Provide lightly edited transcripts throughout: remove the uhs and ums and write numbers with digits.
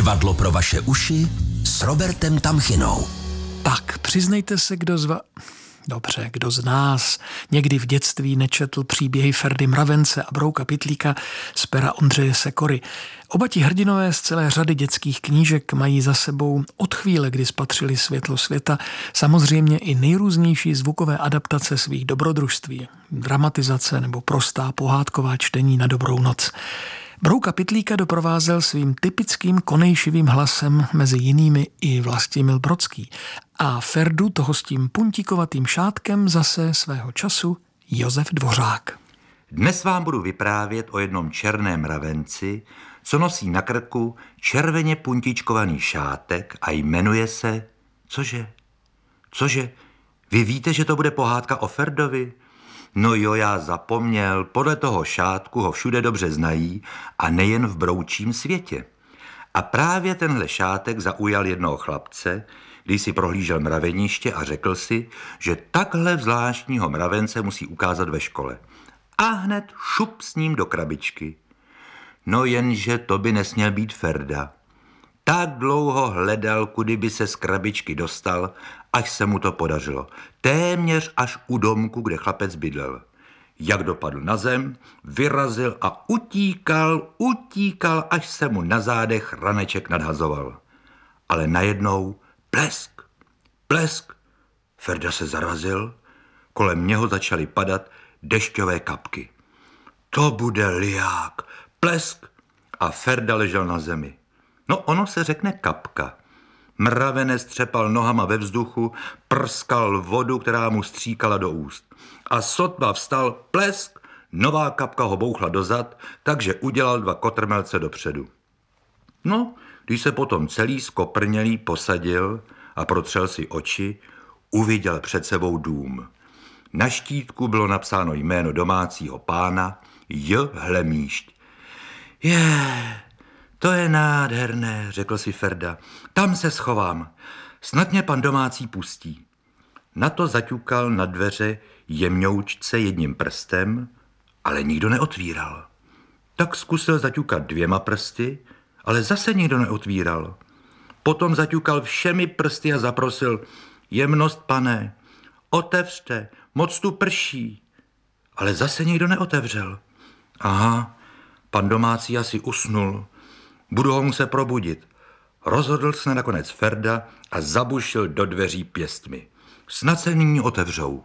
Divadlo pro vaše uši s Robertem Tamchinou. Tak, přiznejte se, kdo z nás někdy v dětství nečetl příběhy Ferdy Mravence a Brouka Pytlíka z pera Ondřeje Sekory. Oba ti hrdinové z celé řady dětských knížek mají za sebou od chvíle, kdy spatřili světlo světa, samozřejmě i nejrůznější zvukové adaptace svých dobrodružství, dramatizace nebo prostá pohádková čtení na dobrou noc. Brouka Pytlíka doprovázel svým typickým konejšivým hlasem mezi jinými i Vlastimil Brodský a Ferdu toho s tím puntíkovatým šátkem zase svého času Josef Dvořák. Dnes vám budu vyprávět o jednom černém mravenci, co nosí na krku červeně puntičkovaný šátek a jmenuje se... Cože? Vy víte, že to bude pohádka o Ferdovi? No jo, já zapomněl, podle toho šátku ho všude dobře znají a nejen v broučím světě. A právě tenhle šátek zaujal jednoho chlapce, když si prohlížel mraveniště a řekl si, že takhle zvláštního mravence musí ukázat ve škole. A hned šup s ním do krabičky. No jenže to by nesměl být Ferda. Tak dlouho hledal, kudy by se z krabičky dostal, až se mu to podařilo. Téměř až u domku, kde chlapec bydlel. Jak dopadl na zem, vyrazil a utíkal, až se mu na zádech raneček nadhazoval. Ale najednou plesk. Ferda se zarazil, kolem něho začaly padat dešťové kapky. To bude liják, plesk a Ferda ležel na zemi. No ono se řekne kapka. Mravenec třepal nohama ve vzduchu, prskal vodu, která mu stříkala do úst. A sotva vstal, plesk, nová kapka ho bouchla dozad, takže udělal 2 kotrmelce dopředu. No, když se potom celý skoprnělý posadil a protřel si oči, uviděl před sebou dům. Na štítku bylo napsáno jméno domácího pána J. Hlemíšť. To je nádherné, řekl si Ferda. Tam se schovám. Snad mě pan domácí pustí. Na to zaťukal na dveře jemňoučce jedním prstem, ale nikdo neotvíral. Tak zkusil zaťukat 2 prsty, ale zase nikdo neotvíral. Potom zaťukal všemi prsty a zaprosil: Jemnost, pane, otevřte, moc tu prší. Ale zase nikdo neotevřel. Aha, pan domácí asi usnul. Budu ho muset probudit. Rozhodl se nakonec Ferda a zabušil do dveří pěstmi. Snad se nyní otevřou.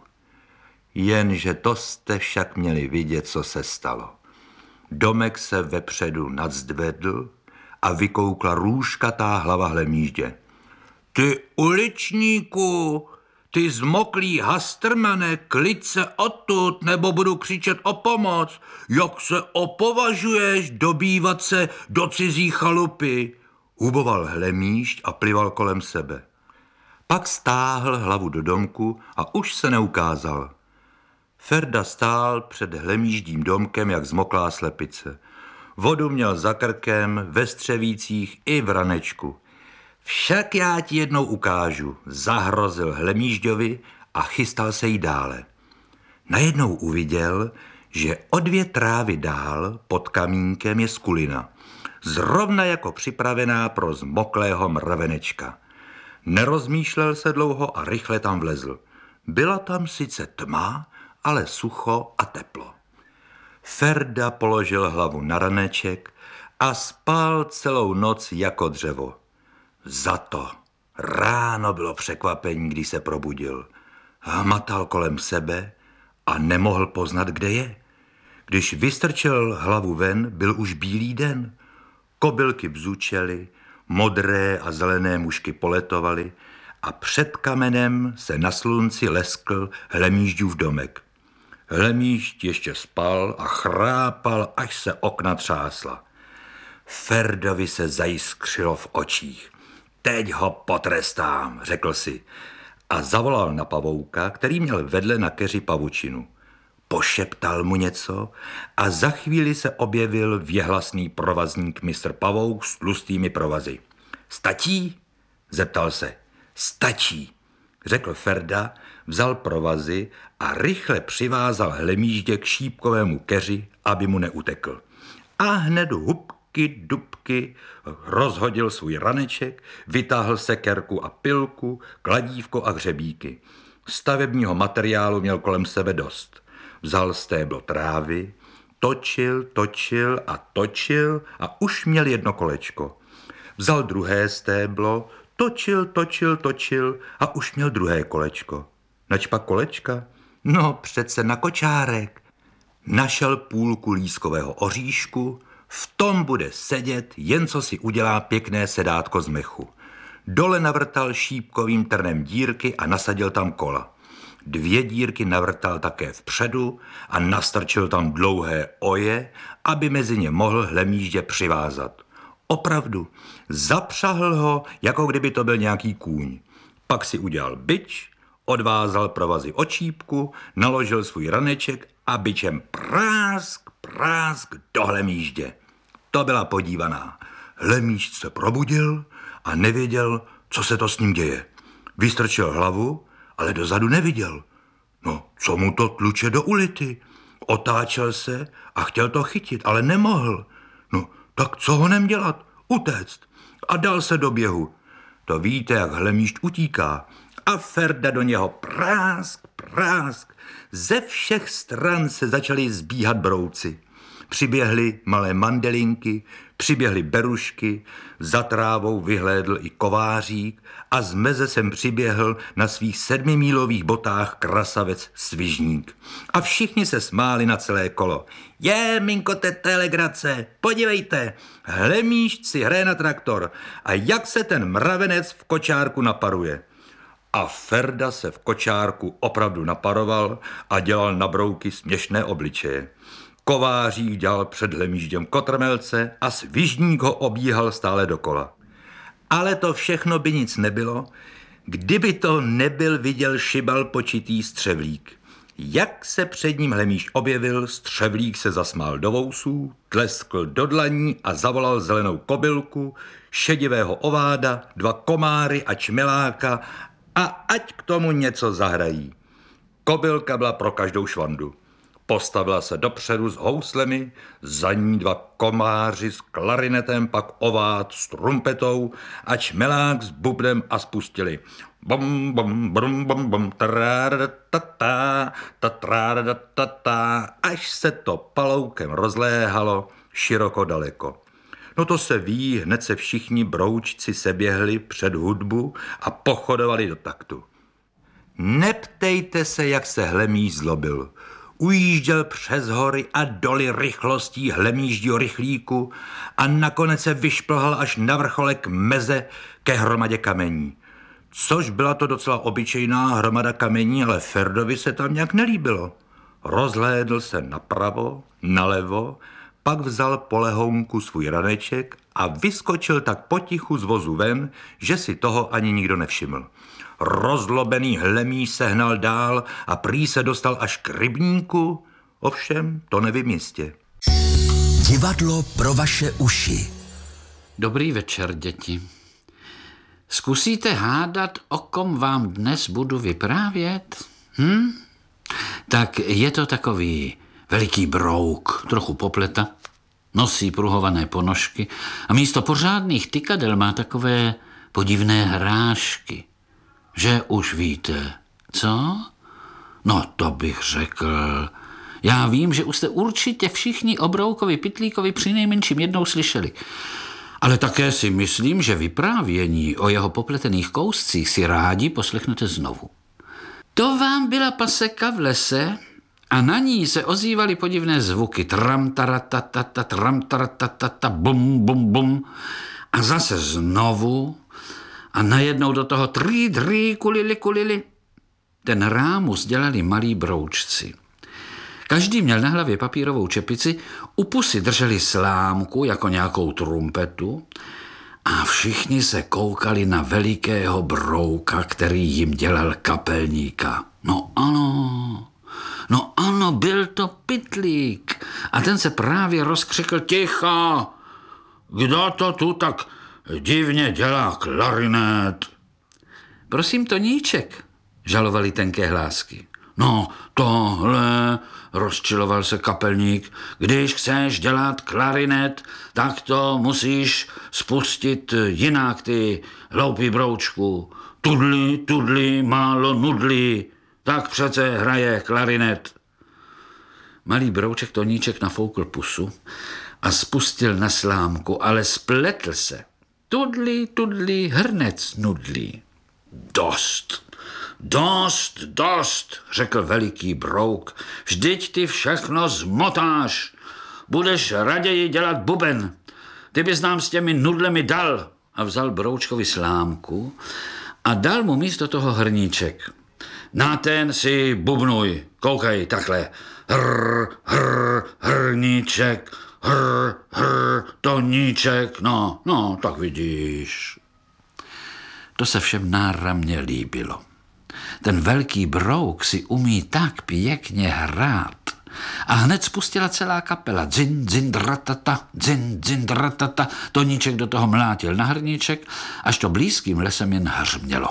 Jenže to jste však měli vidět, co se stalo. Domek se vepředu nadzvedl a vykoukla růžkatá hlava Hlemíždě. Ty uličníku, ty zmoklý hastrmane, klid se odtud, nebo budu křičet o pomoc. Jak se opovažuješ dobývat se do cizí chalupy? Huboval Hlemíšť a plival kolem sebe. Pak stáhl hlavu do domku a už se neukázal. Ferda stál před Hlemíždím domkem jak zmoklá slepice. Vodu měl za krkem, ve střevících i v ranečku. Však já ti jednou ukážu, zahrozil Hlemížďovi a chystal se jí dále. Najednou uviděl, že o 2 trávy dál pod kamínkem je skulina, zrovna jako připravená pro zmoklého mravenečka. Nerozmýšlel se dlouho a rychle tam vlezl. Byla tam sice tma, ale sucho a teplo. Ferda položil hlavu na raneček a spal celou noc jako dřevo. Zato ráno bylo překvapení, když se probudil. Hmatal kolem sebe a nemohl poznat, kde je. Když vystrčil hlavu ven, byl už bílý den. Kobylky bzučely, modré a zelené mušky poletovaly a před kamenem se na slunci leskl Hlemížďův domek. Hlemížď ještě spal a chrápal, až se okna třásla. Ferdovi se zajiskřilo v očích. Teď ho potrestám, řekl si a zavolal na pavouka, který měl vedle na keři pavučinu. Pošeptal mu něco a za chvíli se objevil věhlasný provazník mistr Pavouk s tlustými provazy. Stačí? Zeptal se. Stačí, řekl Ferda, vzal provazy a rychle přivázal Hlemíždě k šípkovému keři, aby mu neutekl. A hned dubky, dubky, rozhodil svůj raneček, vytáhl sekerku a pilku, kladívko a hřebíky. Stavebního materiálu měl kolem sebe dost. Vzal stéblo trávy, točil a už měl jedno kolečko. Vzal druhé stéblo, točil a už měl druhé kolečko. Načpak kolečka? No přece na kočárek. Našel půlku lískového oříšku, v tom bude sedět, jen co si udělá pěkné sedátko z mechu. Dole navrtal šípkovým trnem dírky a nasadil tam kola. 2 dírky navrtal také vpředu a nastrčil tam dlouhé oje, aby mezi ně mohl hlemýždě přivázat. Opravdu, zapřahl ho, jako kdyby to byl nějaký kůň. Pak si udělal bič, odvázal provazy od šípku, naložil svůj raneček a bičem prásk do hlemýždě. To byla podívaná. Hlemýžd se probudil a nevěděl, co se to s ním děje. Vystrčil hlavu, ale dozadu neviděl. No, co mu to tluče do ulity? Otáčel se a chtěl to chytit, ale nemohl. No, tak co honem dělat? Utéct. A dal se do běhu. To víte, jak hlemýžd utíká. A Ferda do něho prásk. Ze všech stran se začaly zbíhat brouci. Přiběhly malé mandelinky, přiběhly berušky, za trávou vyhlédl i kovářík a z meze sem přiběhl na svých 7mílových botách krasavec Svižník. A všichni se smáli na celé kolo. Minko, tete legrace, podívejte, hlemýžd si hraje na traktor a jak se ten mravenec v kočárku naparuje. A Ferda se v kočárku opravdu naparoval a dělal na brouky směšné obličeje. Kovářík dělal před hlemýžděm kotrmelce a Svižník ho obíhal stále dokola. Ale to všechno by nic nebylo, kdyby to nebyl viděl šibal počitý Střevlík. Jak se před ním hlemýž objevil, Střevlík se zasmál do vousů, tleskl do dlaní a zavolal zelenou kobylku, šedivého ováda, 2 komáry a čmeláka a ať k tomu něco zahrají. Kobylka byla pro každou švandu. Postavila se dopředu s houslemi, za ní 2 komáři s klarinetem, pak ovád s trumpetou a čmelák s bubnem a spustili. Bom, bom, brum, bom, bom, ta, až se to paloukem rozléhalo široko daleko. No to se ví, hned se všichni broučci seběhli před hudbu a pochodovali do taktu. Neptejte se, jak se hlemýž zlobil. Ujížděl přes hory a doly rychlostí hlemýždího rychlíku a nakonec se vyšplhal až na vrcholek meze ke hromadě kamení. Což byla to docela obyčejná hromada kamení, ale Ferdovi se tam nějak nelíbilo. Rozhlédl se napravo, nalevo, pak vzal po lehounku svůj raneček a vyskočil tak potichu z vozu ven, že si toho ani nikdo nevšiml. Rozlobený hlemýž se hnal dál a prý se dostal až k rybníku, ovšem to nevím jistě. Divadlo pro vaše uši. Dobrý večer, děti. Zkusíte hádat, o kom vám dnes budu vyprávět? Tak je to takový veliký brouk, trochu popleta, nosí pruhované ponožky a místo pořádných tykadel má takové podivné hrášky. Že už víte, co? No to bych řekl. Já vím, že už jste určitě všichni o Broukovi Pytlíkovi přinejmenším jednou slyšeli. Ale také si myslím, že vyprávění o jeho popletených kouscích si rádi poslechnete znovu. To vám byla paseka v lese a na ní se ozývaly podivné zvuky. Tram-taratatata, tram-taratatata, bum, bum, bum. A zase znovu a najednou do toho trý, kulili. Ten rámus dělali malí broučci. Každý měl na hlavě papírovou čepici, u pusy drželi slámku jako nějakou trumpetu a všichni se koukali na velikého brouka, který jim dělal kapelníka. No ano, byl to Pytlík. A ten se právě rozkřikl: ticho, kdo to tu tak divně dělá klarinet? Prosím, Toníček, žalovali tenké hlásky. No tohle, rozčiloval se kapelník, když chceš dělat klarinet, tak to musíš spustit jinak, ty hloupý broučku. Tudli, málo nudli, tak přece hraje klarinet. Malý brouček Toníček nafoukl pusu a spustil na slámku, ale spletl se. Tudli, hrnec nudlí. Dost, řekl veliký brouk. Vždyť ty všechno zmotáš. Budeš raději dělat buben. Ty bys nám s těmi nudlemi dal. A vzal broučkovi slámku a dal mu místo toho hrníček. Na ten si bubnuj. Koukej, takhle. Hrníček, Toníček. No, tak vidíš. To se všem náramně líbilo. Ten velký brouk si umí tak pěkně hrát. A hned spustila celá kapela. Dzin, dzin, dratata, dzin, dzin, dratata. Toníček do toho mlátil na hrníček, až to blízkým lesem jen hřmělo.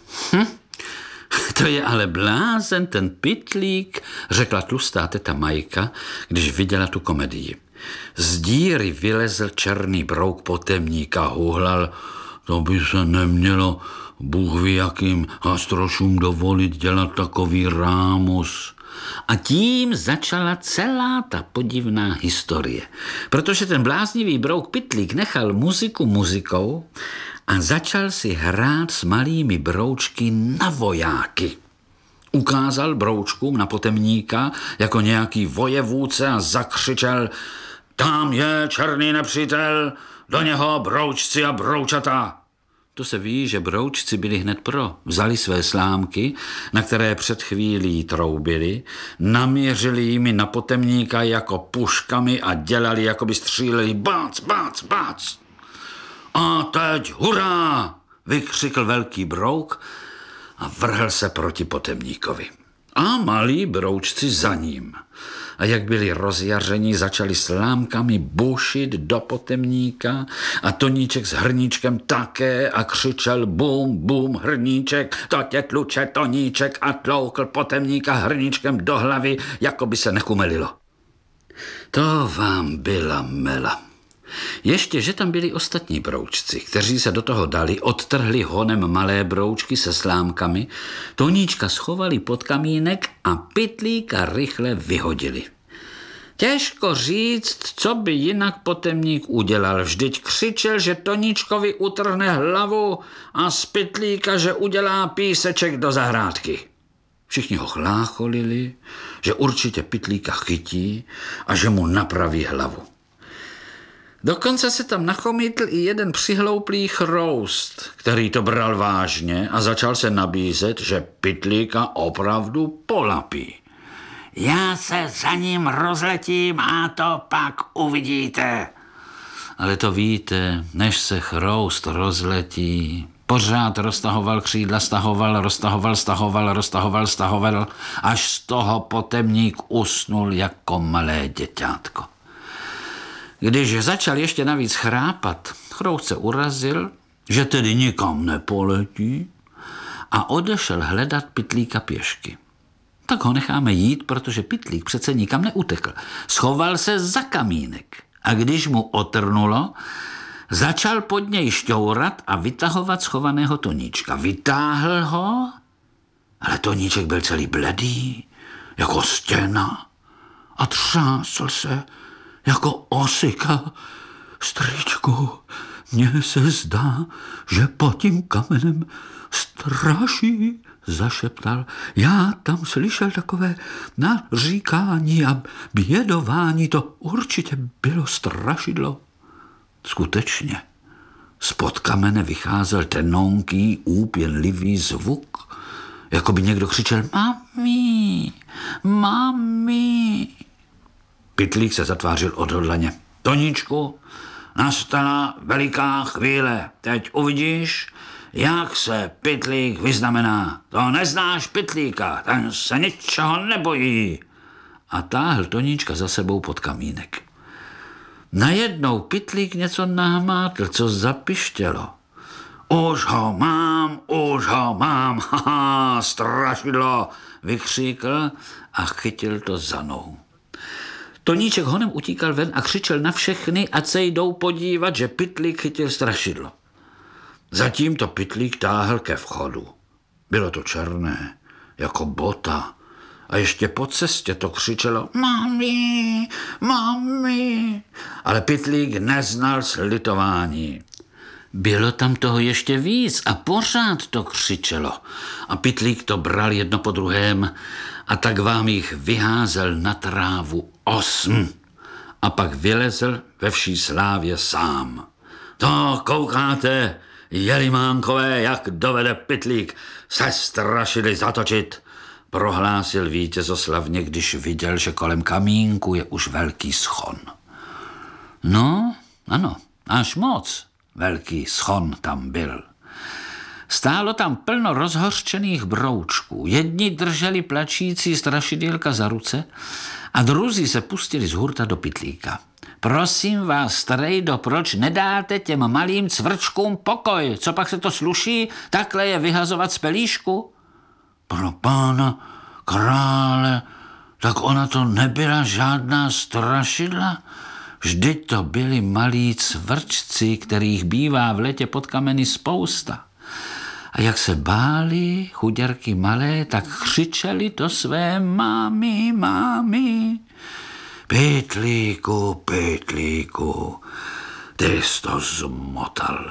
To je ale blázen, ten pytlík, řekla tlustá teta Majka, když viděla tu komedii. Z díry vylezl černý brouk potemníka, huhlal. To by se nemělo Bůh ví jakým hastrošům dovolit dělat takový rámus. A tím začala celá ta podivná historie. Protože ten bláznivý brouk pytlík nechal muziku muzikou a začal si hrát s malými broučky na vojáky. Ukázal broučkům na potemníka jako nějaký vojevůdce a zakřičel: tam je černý nepřítel, do něho broučci a broučata. To se ví, že broučci byli hned pro. Vzali své slámky, na které před chvílí troubili, namířili jimi na potemníka jako puškami a dělali, jako by stříleli bác, bác, bác. A teď hurá, vykřikl velký brouk a vrhl se proti potemníkovi. A malí broučci za ním. A jak byli rozjaření, začali slámkami bušit do potemníka a Toníček s hrníčkem také a křičel bum, bum, hrníček, to tě tluče Toníček a tloukl potemníka hrníčkem do hlavy, jako by se nekumelilo. To vám byla mela. Ještě, že tam byli ostatní broučci, kteří se do toho dali, odtrhli honem malé broučky se slámkami, Toníčka schovali pod kamínek a pytlíka rychle vyhodili. Těžko říct, co by jinak potemník udělal. Vždyť křičel, že Toníčkovi utrhne hlavu a z pytlíka, že udělá píseček do zahrádky. Všichni ho chlácholili, že určitě pytlíka chytí a že mu napraví hlavu. Dokonce se tam nachomítl i jeden přihlouplý chroust, který to bral vážně a začal se nabízet, že pytlíka opravdu polapí. Já se za ním rozletím a to pak uvidíte. Ale to víte, než se chroust rozletí, pořád roztahoval křídla, stahoval, až z toho potemník usnul jako malé děťátko. Když začal ještě navíc chrápat, chroust se urazil, že tedy nikam nepoletí a odešel hledat pytlíka pěšky. Tak ho necháme jít, protože pytlík přece nikam neutekl. Schoval se za kamínek a když mu otrnulo, začal pod něj šťourat a vytahovat schovaného Toníčka. Vytáhl ho, ale Toníček byl celý bledý, jako stěna a třásl se jako osika. Strýčku, mně se zdá, že pod tím kamenem straší, zašeptal. Já tam slyšel takové naříkání a bědování, to určitě bylo strašidlo. Skutečně, spod kamene vycházel tenonký, úpěnlivý zvuk, jako by někdo křičel mami, mami. Pytlík se zatvářil odhodlaně. Toníčku, nastala veliká chvíle. Teď uvidíš, jak se pytlík vyznamená. To neznáš pytlíka, ten se ničeho nebojí. A táhl Toníčka za sebou pod kamínek. Najednou pytlík něco nahmátl, co zapištělo. Už ho mám, haha, strašidlo, vykřikl a chytil to za nohu. Toníček honem utíkal ven a křičel na všechny, ať se jdou podívat, že Pytlík chytil strašidlo. Zatím to Pytlík táhl ke vchodu. Bylo to černé, jako bota. A ještě po cestě to křičelo mami, mami. Ale Pytlík neznal slitování. Bylo tam toho ještě víc a pořád to křičelo. A Pytlík to bral jedno po druhém a tak vám jich vyházel na trávu 8. A pak vylezl ve vší slávě sám. To koukáte, jelimánkové, jak dovede Pytlík se strašidly zatočit, prohlásil vítězoslavně, když viděl, že kolem kamínku je už velký schon. No, ano, až moc velký schon tam byl. Stálo tam plno rozhořčených broučků. Jedni drželi plačící strašidýlka za ruce a druzí se pustili z hurta do Pytlíka. Prosím vás, strejdo, proč nedáte těm malým cvrčkům pokoj? Co pak se to sluší, takhle je vyhazovat z pelíšku? Pro pána krále, tak ona to nebyla žádná strašidla? Vždyť to byli malí cvrčci, kterých bývá v letě pod kameny spousta. A jak se báli chuděrky malé, tak křičeli to své mámy, mámy. Pytlíku, Pytlíku, ty jsi to zmotal.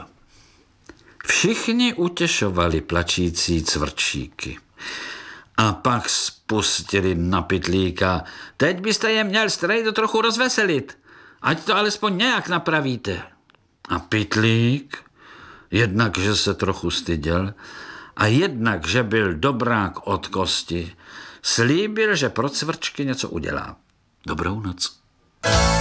Všichni utěšovali plačící cvrčíky. A pak spustili na Pytlíka. Teď byste je měl strejdo trochu rozveselit. Ať to alespoň nějak napravíte. A Pytlík, jednak, že se trochu styděl a jednak, že byl dobrák od kosti, slíbil, že pro cvrčky něco udělá. Dobrou noc.